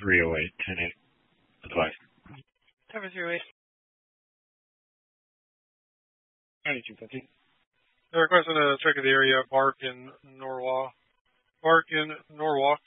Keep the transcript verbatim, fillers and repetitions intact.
three oh eight, ten eight. Advice. Tower zero eight. ninety-two fifty. They're requesting a check of the area, Park in Norwalk. Park in Norwalk.